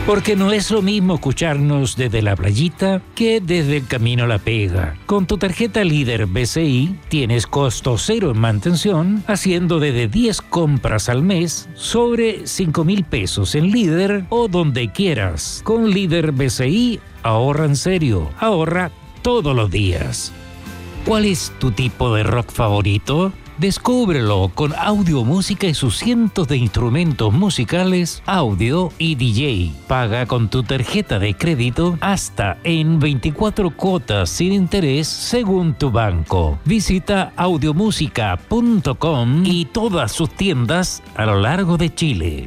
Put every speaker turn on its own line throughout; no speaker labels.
Porque no es lo mismo escucharnos desde la playita que desde el camino a la pega. Con tu tarjeta Líder BCI tienes costo cero en mantención, haciendo desde 10 compras al mes sobre 5.000 pesos en Líder o donde quieras. Con Líder BCI, ahorra en serio, ahorra todos los días. ¿Cuál es tu tipo de rock favorito? Descúbrelo con audio, música y sus cientos de instrumentos musicales, audio y DJ. Paga con tu tarjeta de crédito hasta en 24 cuotas sin interés según tu banco. Visita audiomusica.com y todas sus tiendas a lo largo de Chile.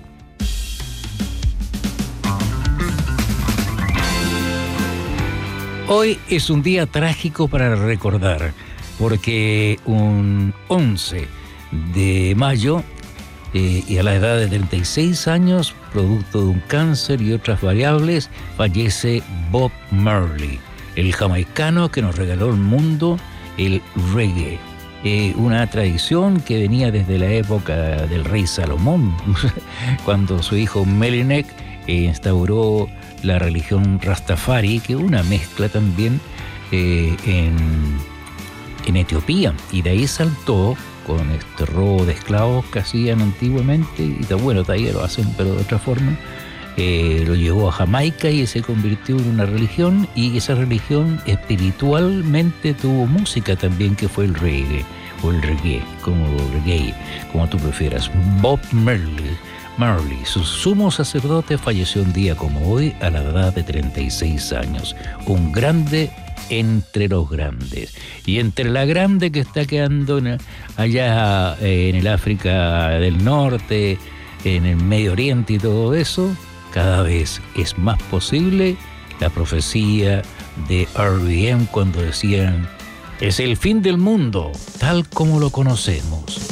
Hoy es un día trágico para recordar, porque un 11 de mayo, y a la edad de 36 años, producto de un cáncer y otras variables, fallece Bob Marley, el jamaicano que nos regaló al mundo el reggae. Una tradición que venía desde la época del rey Salomón, cuando su hijo Melinek instauró la religión Rastafari, que es una mezcla también en Etiopía, y de ahí saltó con este robo de esclavos que hacían antiguamente, y bueno, todavía lo hacen, pero de otra forma, lo llevó a Jamaica y se convirtió en una religión, y esa religión espiritualmente tuvo música también, que fue el reggae, o el reggae, como tú prefieras. Bob Marley, su sumo sacerdote, falleció un día como hoy a la edad de 36 años. Un grande entre los grandes. Y entre la grande que está quedando allá en el África del Norte, en el Medio Oriente y todo eso, cada vez es más posible la profecía de R.E.M. cuando decían: es el fin del mundo tal como lo conocemos.